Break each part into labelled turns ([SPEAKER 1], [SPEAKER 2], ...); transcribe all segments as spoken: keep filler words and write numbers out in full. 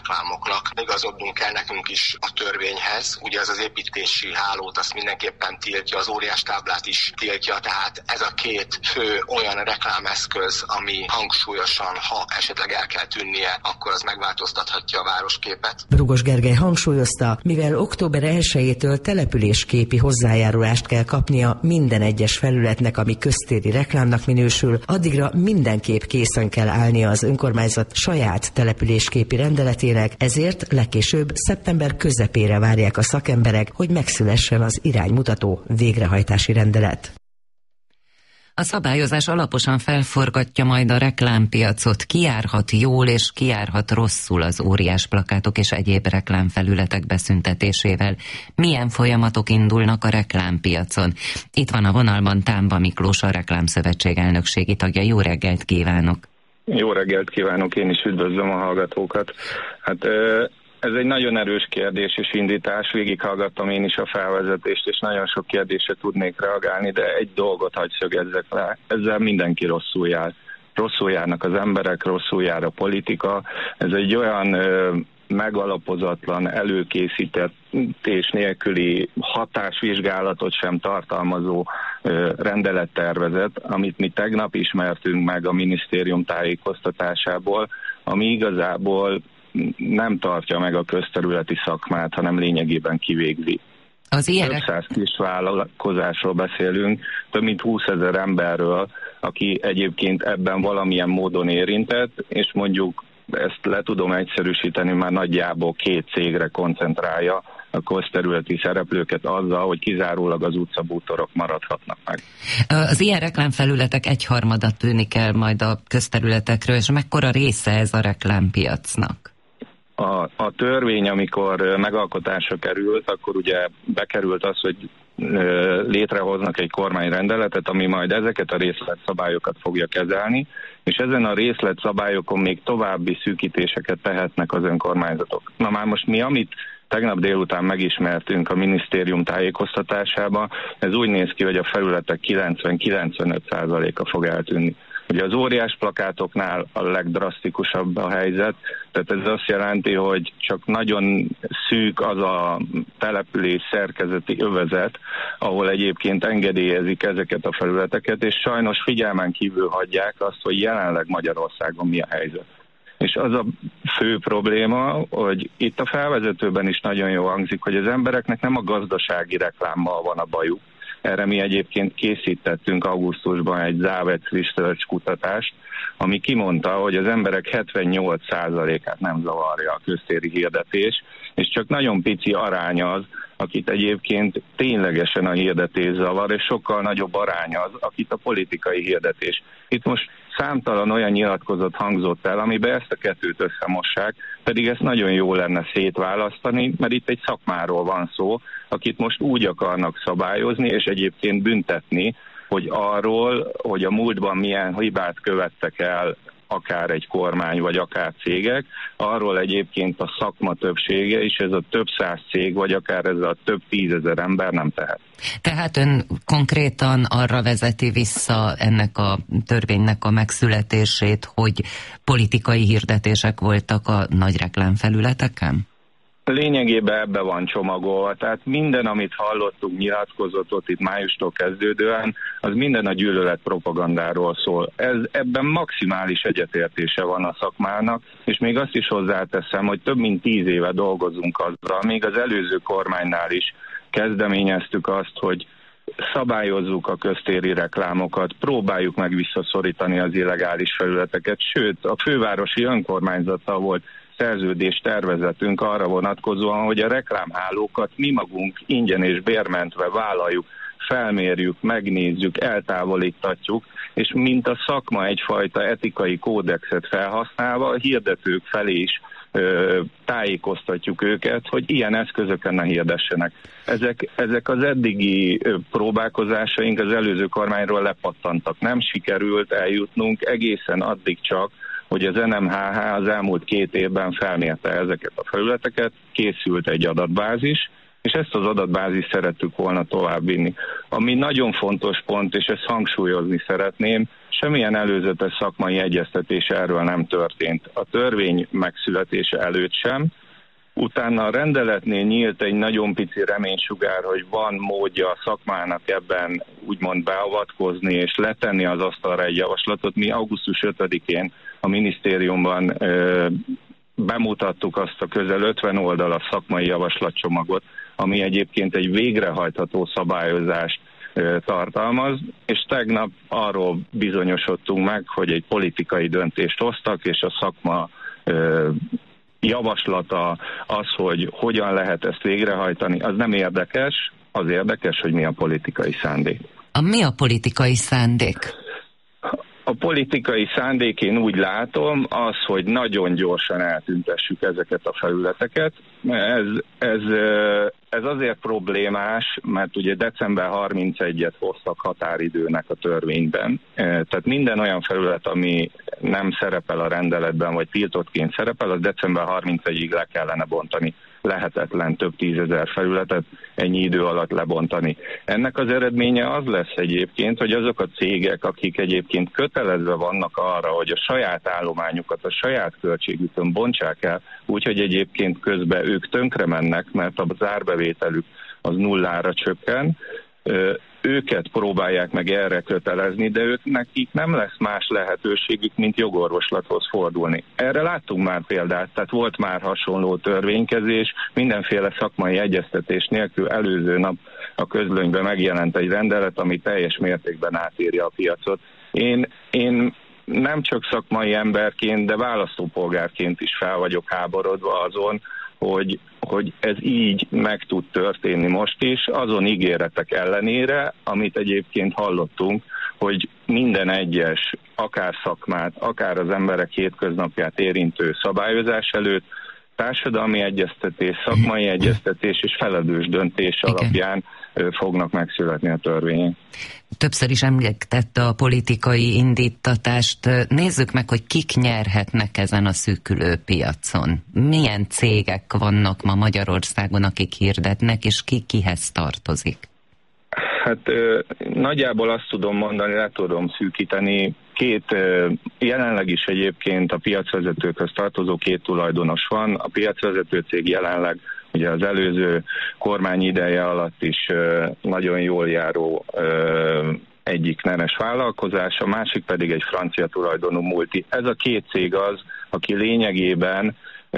[SPEAKER 1] reklámoknak. Igazodnunk kell nekünk is a törvényhez. Ugye ez az építési hálót, azt mindenképpen tiltja, az óriás táblát is tiltja, tehát ez a két fő olyan reklámeszköz, ami hangsúlyosan, ha esetleg el kell tűnnie, akkor az megváltoztathatja a városképet.
[SPEAKER 2] Rugos Gergely hangsúlyozta, mivel október elsejétől településképi hozzájárulást kell kapnia minden egyes felületnek, ami köztéri reklámnak minősül, addigra mindenképp készen kell állnia az önkormányzat saját településképi rendeletének, ezért legkésőbb szeptember közepére várják a szakemberek, hogy megszülessen az iránymutató végrehajtási rendelet.
[SPEAKER 3] A szabályozás alaposan felforgatja majd a reklámpiacot, ki járhat jól és ki járhat rosszul az óriás plakátok és egyéb reklámfelületek beszüntetésével. Milyen folyamatok indulnak a reklámpiacon? Itt van a vonalban Támba Miklós, a Reklámszövetség elnökségi tagja. Jó reggelt kívánok!
[SPEAKER 4] Jó reggelt kívánok, én is üdvözlöm a hallgatókat. Hát ez egy nagyon erős kérdés és indítás, végighallgattam én is a felvezetést, és nagyon sok kérdésre tudnék reagálni, de egy dolgot hagy szögezzek le, ezzel mindenki rosszul jár. Rosszul járnak az emberek, rosszul jár a politika, ez egy olyan ö, megalapozatlan, előkészítés nélküli hatásvizsgálatot sem tartalmazó ö, rendelettervezet, amit mi tegnap ismertünk meg a minisztérium tájékoztatásából, ami igazából nem tartja meg a közterületi szakmát, hanem lényegében kivégzi.
[SPEAKER 3] Az ilyen...
[SPEAKER 4] Több száz kis vállalkozásról beszélünk, több mint húszezer emberről, aki egyébként ebben valamilyen módon érintett, és mondjuk ezt le tudom egyszerűsíteni, már nagyjából két cégre koncentrálja a közterületi szereplőket azzal, hogy kizárólag az utcabútorok maradhatnak meg.
[SPEAKER 3] Az ilyen reklámfelületek egyharmada tűnik el majd a közterületekről, és mekkora része ez a reklámpiacnak?
[SPEAKER 4] A, a törvény, amikor megalkotásra került, akkor ugye bekerült az, hogy létrehoznak egy kormányrendeletet, ami majd ezeket a részletszabályokat fogja kezelni, és ezen a részletszabályokon még további szűkítéseket tehetnek az önkormányzatok. Na már most mi, amit tegnap délután megismertünk a minisztérium tájékoztatásában, ez úgy néz ki, hogy a felületek kilencven-kilencvenöt százaléka fog eltűnni. Ugye az óriás plakátoknál a legdrasztikusabb a helyzet, tehát ez azt jelenti, hogy csak nagyon szűk az a település szerkezeti övezet, ahol egyébként engedélyezik ezeket a felületeket, és sajnos figyelmen kívül hagyják azt, hogy jelenleg Magyarországon mi a helyzet. És az a fő probléma, hogy itt a felvezetőben is nagyon jól hangzik, hogy az embereknek nem a gazdasági reklámmal van a bajuk. Erre mi egyébként készítettünk augusztusban egy Závec Research kutatást, ami kimondta, hogy az emberek hetvennyolc százalékát nem zavarja a köztéri hirdetés, és csak nagyon pici arány az, akit egyébként ténylegesen a hirdetés zavar, és sokkal nagyobb arány az, akit a politikai hirdetés. Itt most számtalan olyan nyilatkozat hangzott el, amiben ezt a kettőt összemossák, pedig ezt nagyon jó lenne szétválasztani, mert itt egy szakmáról van szó, akit most úgy akarnak szabályozni, és egyébként büntetni, hogy arról, hogy a múltban milyen hibát követtek el akár egy kormány, vagy akár cégek, arról egyébként a szakma többsége, és ez a több száz cég, vagy akár ez a több tízezer ember nem tehet.
[SPEAKER 3] Tehát ön konkrétan arra vezeti vissza ennek a törvénynek a megszületését, hogy politikai hirdetések voltak a nagy reklámfelületeken?
[SPEAKER 4] Lényegében ebbe van csomagolva, tehát minden, amit hallottunk, nyilatkozatot itt májustól kezdődően, az minden a gyűlölet propagandáról szól. Ez, ebben maximális egyetértése van a szakmának, és még azt is hozzáteszem, hogy több mint tíz éve dolgozunk azzal, még az előző kormánynál is kezdeményeztük azt, hogy szabályozzuk a köztéri reklámokat, próbáljuk meg visszaszorítani az illegális felületeket, sőt, a fővárosi önkormányzattal volt szerződés tervezetünk arra vonatkozóan, hogy a reklámhálókat mi magunk ingyen és bérmentve vállaljuk, felmérjük, megnézzük, eltávolítatjuk, és mint a szakma egyfajta etikai kódexet felhasználva a hirdetők felé is ö, tájékoztatjuk őket, hogy ilyen eszközöken ne hirdessenek. Ezek, ezek az eddigi ö, próbálkozásaink az előző kormányról lepattantak. Nem sikerült eljutnunk egészen addig csak, hogy az en em há há az elmúlt két évben felmérte ezeket a felületeket, készült egy adatbázis, és ezt az adatbázist szerettük volna továbbvinni. Ami nagyon fontos pont, és ezt hangsúlyozni szeretném, semmilyen előzetes szakmai egyeztetés erről nem történt. A törvény megszületése előtt sem. Utána a rendeletnél nyílt egy nagyon pici reménysugár, hogy van módja a szakmának ebben úgymond beavatkozni és letenni az asztalra egy javaslatot. Mi augusztus ötödikén a minisztériumban ö, bemutattuk azt a közel ötven oldalas szakmai javaslatcsomagot, ami egyébként egy végrehajtható szabályozást ö, tartalmaz, és tegnap arról bizonyosodtunk meg, hogy egy politikai döntést hoztak, és a szakma ö, javaslata az, hogy hogyan lehet ezt végrehajtani, az nem érdekes, az érdekes, hogy mi a politikai szándék.
[SPEAKER 3] A mi a politikai szándék?
[SPEAKER 4] A politikai szándék, én úgy látom, az, hogy nagyon gyorsan eltüntessük ezeket a felületeket. Ez, ez, ez azért problémás, mert ugye december harmincegyediket hoztak határidőnek a törvényben. Tehát minden olyan felület, ami nem szerepel a rendeletben, vagy tiltottként szerepel, az december harmincegyediig le kellene bontani. Lehetetlen több tízezer felületet ennyi idő alatt lebontani. Ennek az eredménye az lesz egyébként, hogy azok a cégek, akik egyébként kötelezve vannak arra, hogy a saját állományukat a saját költségükön bontsák el, úgyhogy egyébként közben ők tönkre mennek, mert a zárbevételük az nullára csökken, őket próbálják meg erre kötelezni, de ők nekik nem lesz más lehetőségük, mint jogorvoslathoz fordulni. Erre láttunk már példát, tehát volt már hasonló törvénykezés, mindenféle szakmai egyeztetés nélkül előző nap a közlönyben megjelent egy rendelet, ami teljes mértékben átírja a piacot. Én, én nem csak szakmai emberként, de választópolgárként is fel vagyok háborodva azon, hogy, hogy ez így meg tud történni most is, azon ígéretek ellenére, amit egyébként hallottunk, hogy minden egyes, akár szakmát, akár az emberek hétköznapját érintő szabályozás előtt társadalmi egyeztetés, szakmai egyeztetés és felelős döntés
[SPEAKER 3] Igen.
[SPEAKER 4] alapján fognak megszületni a törvények.
[SPEAKER 3] Többször is említette a politikai indítatást. Nézzük meg, hogy kik nyerhetnek ezen a szűkülő piacon. Milyen cégek vannak ma Magyarországon, akik hirdetnek, és ki kihez tartozik?
[SPEAKER 4] Hát nagyjából azt tudom mondani, le tudom szűkíteni. Két, jelenleg is egyébként a piacvezetőkhöz tartozó két tulajdonos van. A piacvezető cég jelenleg ugye az előző kormány ideje alatt is nagyon jól járó egyik neres vállalkozás, a másik pedig egy francia tulajdonú multi. Ez a két cég az, aki lényegében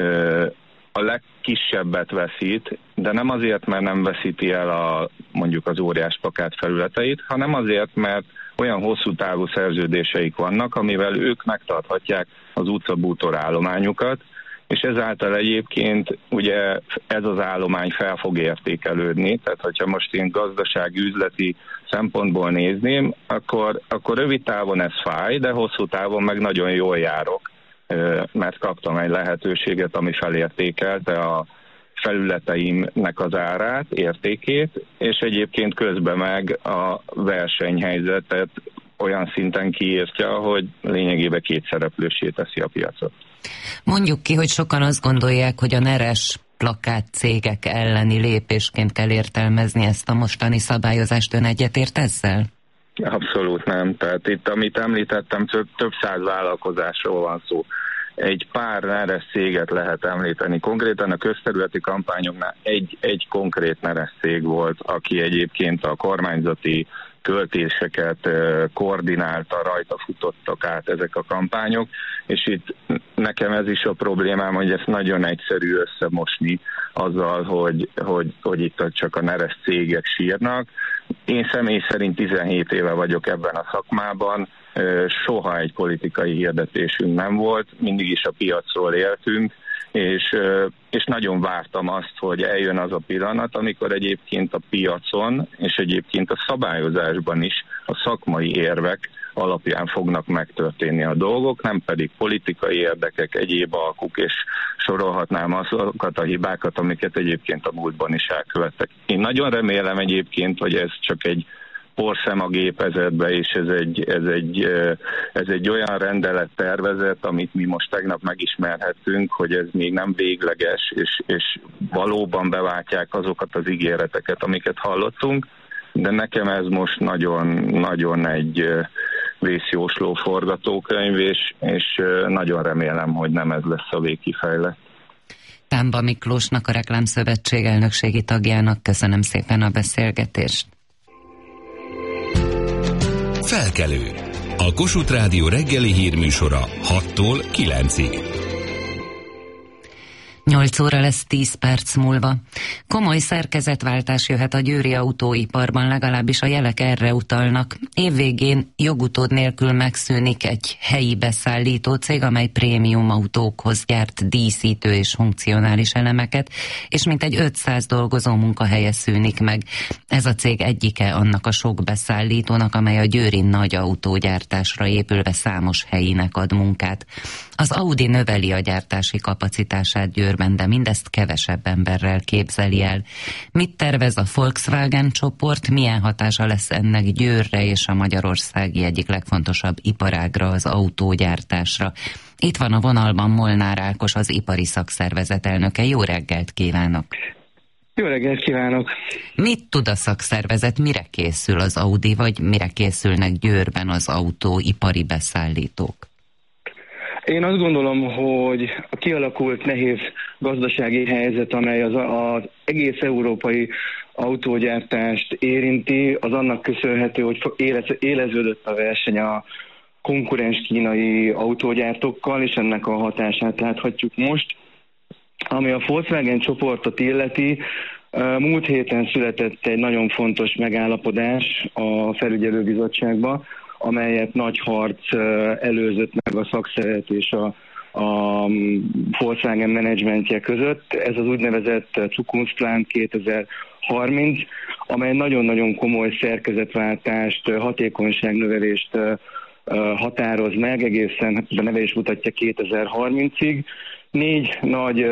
[SPEAKER 4] a legkisebbet veszít, de nem azért, mert nem veszíti el a, mondjuk az óriás plakát felületeit, hanem azért, mert olyan hosszú távú szerződéseik vannak, amivel ők megtarthatják az utcabútor állományukat, és ezáltal egyébként ugye ez az állomány fel fog értékelődni, tehát hogyha most én gazdasági, üzleti szempontból nézném, akkor, akkor rövid távon ez fáj, de hosszú távon meg nagyon jól járok, mert kaptam egy lehetőséget, ami felértékelte a felületeimnek az árát, értékét, és egyébként közben meg a versenyhelyzetet olyan szinten kiírtja, hogy lényegében két szereplőssé teszi a piacot.
[SPEAKER 3] Mondjuk ki, hogy sokan azt gondolják, hogy a neres plakát cégek elleni lépésként kell értelmezni ezt a mostani szabályozást. Ön egyetért ezzel?
[SPEAKER 4] Abszolút nem. Tehát itt, amit említettem, több, több száz vállalkozásról van szó. Egy pár neres céget lehet említeni. Konkrétan a közterületi kampányoknál egy, egy konkrét neres cég volt, aki egyébként a kormányzati költéseket koordinálta, rajta futottak át ezek a kampányok, és itt nekem ez is a problémám, hogy ezt nagyon egyszerű összemosni azzal, hogy, hogy, hogy itt csak a neres cégek sírnak. Én személy szerint tizenhét éve vagyok ebben a szakmában, soha egy politikai hirdetésünk nem volt, mindig is a piacról éltünk, és, és nagyon vártam azt, hogy eljön az a pillanat, amikor egyébként a piacon, és egyébként a szabályozásban is a szakmai érvek alapján fognak megtörténni a dolgok, nem pedig politikai érdekek, egyéb alkuk, és sorolhatnám azokat a hibákat, amiket egyébként a múltban is elkövettek. Én nagyon remélem egyébként, hogy ez csak egy porszem a gépezetbe, és ez egy, ez, egy, ez egy olyan rendelettervezet, amit mi most tegnap megismerhettünk, hogy ez még nem végleges, és, és valóban beváltják azokat az ígéreteket, amiket hallottunk, de nekem ez most nagyon, nagyon egy vészjósló forgatókönyv, és, és nagyon remélem, hogy nem ez lesz a végkifejlet.
[SPEAKER 3] Támba Miklósnak, a Reklámszövetség elnökségi tagjának köszönöm szépen a beszélgetést.
[SPEAKER 5] Felkelő. A Kossuth Rádió reggeli hírműsora hattól kilencig.
[SPEAKER 3] nyolc óra lesz tíz perc múlva. Komoly szerkezetváltás jöhet a győri autóiparban, legalábbis a jelek erre utalnak. Évvégén jogutód nélkül megszűnik egy helyi beszállító cég, amely prémium autókhoz gyárt díszítő és funkcionális elemeket, és mintegy ötszáz dolgozó munkahelye szűnik meg. Ez a cég egyike annak a sok beszállítónak, amely a győri nagy autógyártásra épülve számos helyinek ad munkát. Az Audi növeli a gyártási kapacitását Győrben, de mindezt kevesebb emberrel képzeli el. Mit tervez a Volkswagen csoport, milyen hatása lesz ennek Győrre és a magyarországi egyik legfontosabb iparágra, az autógyártásra? Itt van a vonalban Molnár Ákos, az ipari szakszervezet elnöke. Jó reggelt kívánok!
[SPEAKER 6] Jó reggelt kívánok!
[SPEAKER 3] Mit tud a szakszervezet, mire készül az Audi, vagy mire készülnek Győrben az autóipari beszállítók?
[SPEAKER 6] Én azt gondolom, hogy a kialakult nehéz gazdasági helyzet, amely az, az egész európai autógyártást érinti, az annak köszönhető, hogy élez, éleződött a verseny a konkurens kínai autógyártókkal, és ennek a hatását láthatjuk most. Ami a Volkswagen csoportot illeti, múlt héten született egy nagyon fontos megállapodás a felügyelőbizottságban, amelyet nagy harc előzött meg a szakszervezet és a, a Volkswagen menedzsmentje között. Ez az úgynevezett Zukunftsplan kétezer-harminc, amely nagyon-nagyon komoly szerkezetváltást, hatékonyságnövelést határoz meg, egészen a neve is mutatja kétezer-harmincig. Négy nagy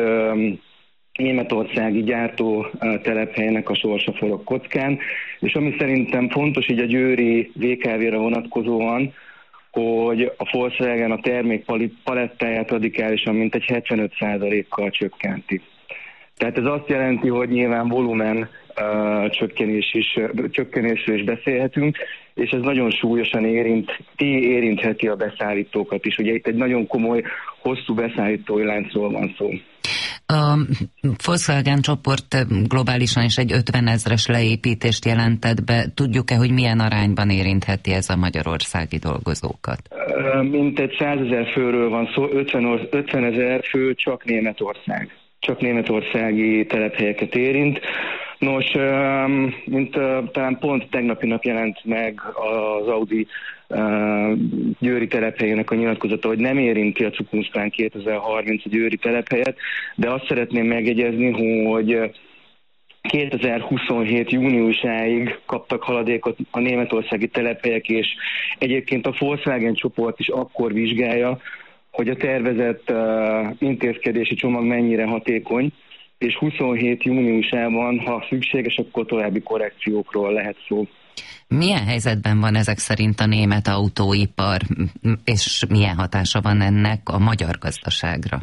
[SPEAKER 6] németországi gyártó telephelynek a sorsa forog kockán, és ami szerintem fontos így a győri vé ká vé-re vonatkozóan, hogy a Volkswagen a termék palettáját radikálisan mintegy hetvenöt százalékkal csökkenti. Tehát ez azt jelenti, hogy nyilván volumen uh, csökkenés is, uh, csökkenésről is beszélhetünk, és ez nagyon súlyosan érint, érintheti a beszállítókat is. Ugye itt egy nagyon komoly, hosszú beszállítói láncról van szó.
[SPEAKER 3] A Volkswagen csoport globálisan is egy ötvenezres leépítést jelentett be. Tudjuk-e, hogy milyen arányban érintheti ez a magyarországi dolgozókat?
[SPEAKER 6] Mintegy százezer főről van szó, ötven ezer fő csak Németország. Csak németországi telephelyeket érint. Nos, mint talán pont tegnapi nap jelent meg az Audi győri telephelyének a nyilatkozata, hogy nem érinti a Zukunftsplan kétezer-harminc a győri telephelyet, de azt szeretném megjegyezni, hogy kétezer-huszonhét júniusáig kaptak haladékot a németországi telephelyek, és egyébként a Volkswagen csoport is akkor vizsgálja, hogy a tervezett uh, intézkedési csomag mennyire hatékony, és huszonhét júniusában, ha szükséges, akkor további korrekciókról lehet szó.
[SPEAKER 3] Milyen helyzetben van ezek szerint a német autóipar, és milyen hatása van ennek a magyar gazdaságra?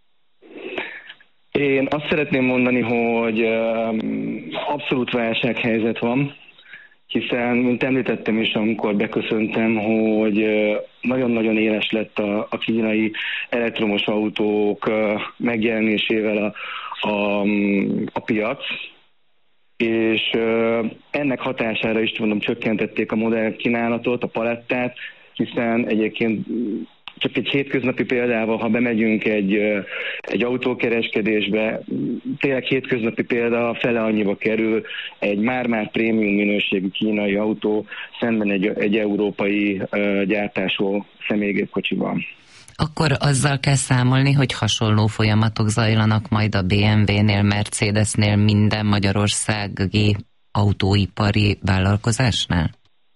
[SPEAKER 6] Én azt szeretném mondani, hogy uh, abszolút válsághelyzet van, hiszen, mint említettem is, amikor beköszöntem, hogy nagyon-nagyon éles lett a, a kínai elektromos autók megjelenésével a, a, a piac, és ennek hatására is mondom, csökkentették a modell kínálatot, a palettát, hiszen egyébként csak egy hétköznapi példával, ha bemegyünk egy, egy autókereskedésbe, tényleg hétköznapi példa, fele annyiba kerül egy már-már prémium minőségű kínai autó szemben egy, egy európai uh, gyártású személygépkocsiban.
[SPEAKER 3] Akkor azzal kell számolni, hogy hasonló folyamatok zajlanak majd a bé em vé-nél, Mercedesnél, minden magyarországi autóipari vállalkozásnál?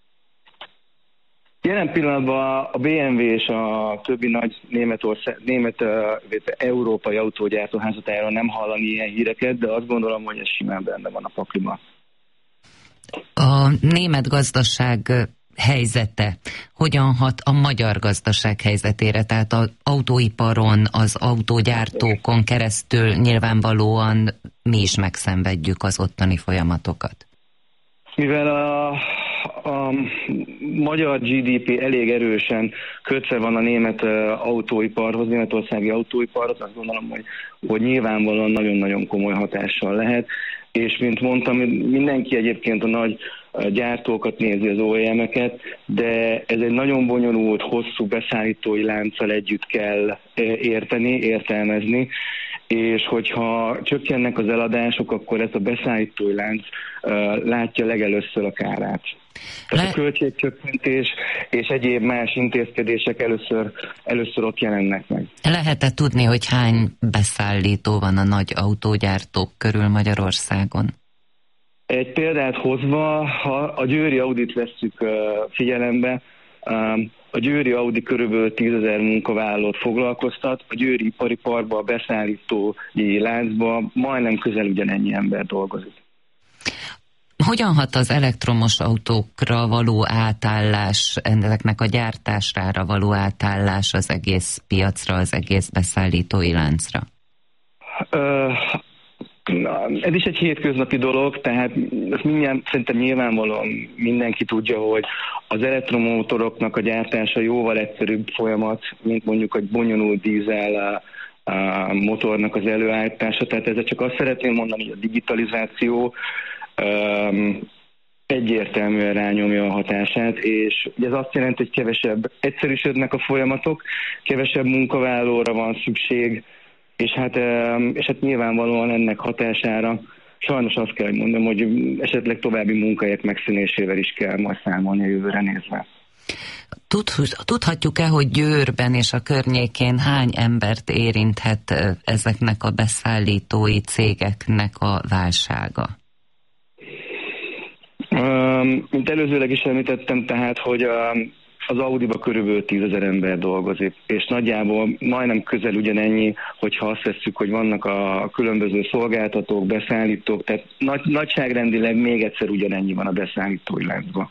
[SPEAKER 6] Jelen pillanatban a bé em vé és a többi nagy Németország, német uh, európai autógyártó házatájáról nem hallani ilyen híreket, de azt gondolom, hogy ez simán benne van a pakliban.
[SPEAKER 3] A német gazdaság helyzete hogyan hat a magyar gazdaság helyzetére? Tehát az autóiparon, az autógyártókon keresztül nyilvánvalóan mi is megszenvedjük az ottani folyamatokat.
[SPEAKER 6] Mivel a, a magyar gé dé pé elég erősen kötve van a német autóiparhoz, németországi autóiparhoz, azt gondolom, hogy, hogy nyilvánvalóan nagyon-nagyon komoly hatással lehet, és mint mondtam, mindenki egyébként a nagy gyártókat nézi, az o e em-eket, de ez egy nagyon bonyolult, hosszú beszállítói lánccal együtt kell érteni, értelmezni, és hogyha csökkennek az eladások, akkor ez a beszállítói lánc látja legelőször a kárát. Tehát Le... a költségcsökkentés és egyéb más intézkedések először, először ott jelennek meg.
[SPEAKER 3] Lehet-e tudni, hogy hány beszállító van a nagy autógyártók körül Magyarországon?
[SPEAKER 6] Egy példát hozva, ha a Győri Audit vesszük figyelembe, a Győri Audi körülbelül tízezer munkavállalót foglalkoztat, a Győri ipariparban, a beszállítói láncban majdnem közel ugyanennyi ember dolgozik.
[SPEAKER 3] Hogyan hat az elektromos autókra való átállás, ezeknek a gyártására való átállás az egész piacra, az egész beszállítói láncra?
[SPEAKER 6] Uh, ez is egy hétköznapi dolog, tehát ezt mindjárt, szerintem nyilvánvalóan mindenki tudja, hogy az elektromotoroknak a gyártása jóval egyszerűbb folyamat, mint mondjuk egy bonyolult dízel a motornak az előállítása. Tehát ezzel csak azt szeretném mondani, hogy a digitalizáció um, egyértelműen rányomja a hatását, és ez azt jelenti, hogy kevesebb egyszerűsödnek a folyamatok, kevesebb munkavállalóra van szükség, és hát, és hát nyilvánvalóan ennek hatására sajnos azt kell, hogy mondom, hogy esetleg további munkahelyek megszűnésével is kell majd számolni a jövőre nézve.
[SPEAKER 3] Tudhatjuk-e, hogy Győrben és a környékén hány embert érinthet ezeknek a beszállítói cégeknek a válsága?
[SPEAKER 6] Mint előzőleg is említettem, tehát, hogy az Audiba körülbelül tízezer ember dolgozik, és nagyjából majdnem közel ugyanennyi, hogyha azt vesszük, hogy vannak a különböző szolgáltatók, beszállítók, tehát nagy, nagyságrendileg még egyszer ugyanennyi van a beszállítói láncban.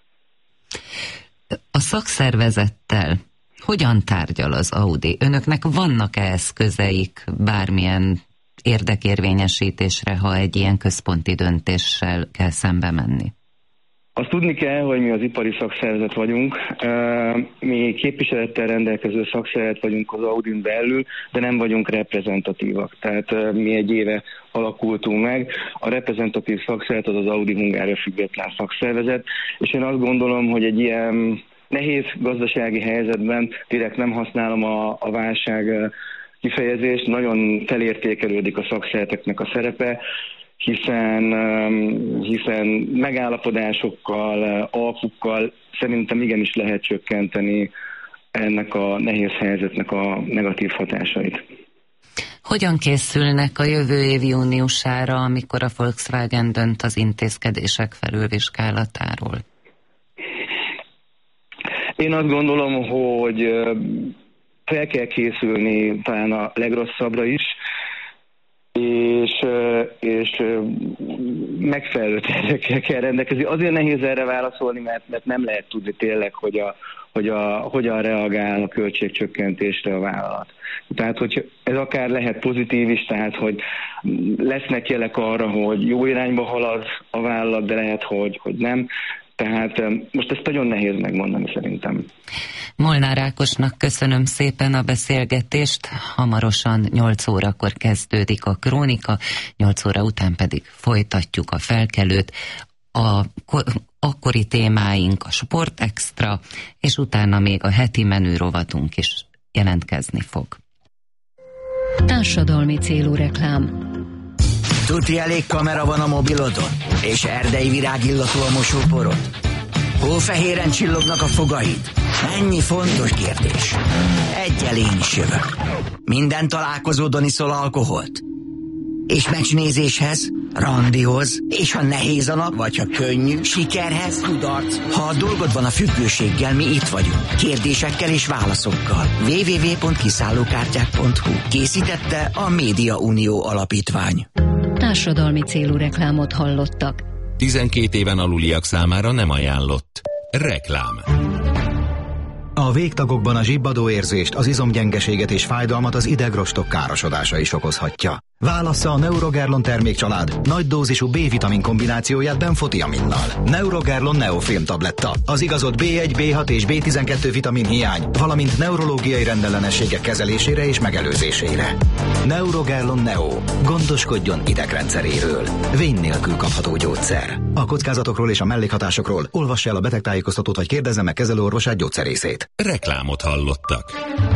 [SPEAKER 3] A szakszervezettel hogyan tárgyal az Audi? Önöknek vannak-e eszközeik bármilyen érdekérvényesítésre, ha egy ilyen központi döntéssel kell szembe menni?
[SPEAKER 6] Azt tudni kell, hogy mi az ipari szakszervezet vagyunk, mi képviselettel rendelkező szakszervezet vagyunk az Audin belül, de nem vagyunk reprezentatívak. Tehát mi egy éve alakultunk meg. A reprezentatív szakszervezet az az Audi Hungária független szakszervezet, és én azt gondolom, hogy egy ilyen nehéz gazdasági helyzetben direkt nem használom a, a válság kifejezést, nagyon felértékelődik a szakszervezeteknek a szerepe, hiszen, hiszen megállapodásokkal, alkukkal szerintem igenis lehet csökkenteni ennek a nehéz helyzetnek a negatív hatásait.
[SPEAKER 3] Hogyan készülnek a jövő év júniusára, amikor a Volkswagen dönt az intézkedések felülvizsgálatáról?
[SPEAKER 6] Én azt gondolom, hogy fel kell készülni talán a legrosszabbra is, és, és megfelelő tervekkel kell rendelkezni. Azért nehéz erre válaszolni, mert, mert nem lehet tudni tényleg, hogy, a, hogy a, hogyan reagál a költségcsökkentésre a vállalat. Tehát, hogy ez akár lehet pozitív is, tehát, hogy lesznek jelek arra, hogy jó irányba halad a vállalat, de lehet, hogy, hogy nem. Tehát most ezt nagyon nehéz megmondani szerintem.
[SPEAKER 3] Molnár Ákosnak köszönöm szépen a beszélgetést. Hamarosan nyolc órakor kezdődik a krónika, nyolc óra után pedig folytatjuk a felkelőt. A akkori témáink a Sport Extra, és utána még a heti menü rovatunk is jelentkezni fog.
[SPEAKER 7] Társadalmi célú reklám.
[SPEAKER 8] Tuti elég kamera van a mobilodon? És erdei virágillatú a mosóporod? Hófehéren csillognak a fogaid? Ennyi fontos kérdés. Egyel én is jövök. Minden találkozódon iszol alkoholt? És meccsnézéshez, randihoz, és ha nehéz a nap, vagy ha könnyű, sikerhez, kudarc. Ha a dolgod van a függőséggel, mi itt vagyunk. Kérdésekkel és válaszokkal. double-u double-u double-u pont kiszállókártyák pont hu. Készítette a Média Unió Alapítvány.
[SPEAKER 7] Társadalmi célú reklámot hallottak.
[SPEAKER 5] tizenkét éven aluliak számára nem ajánlott. Reklám.
[SPEAKER 7] A végtagokban a zsibbadó érzést, az izomgyengeséget és fájdalmat az idegrostok károsodása is okozhatja. Válassza a Neurogerlon termékcsalád nagy dózisú B-vitamin kombinációját benfotiaminnal. Neurogerlon Neofilm tabletta. Az igazodt bé egy, bé hat és bé tizenkettő vitamin hiány, valamint neurológiai rendellenességek kezelésére és megelőzésére. Neurogerlon Neo. Gondoskodjon idegrendszeréről. Vény nélkül kapható gyógyszer. A kockázatokról és a mellékhatásokról olvassa el a betegtájékoztatót vagy kérdezze meg kezelőorvosát, gyógyszerészét.
[SPEAKER 5] Reklámot hallottak.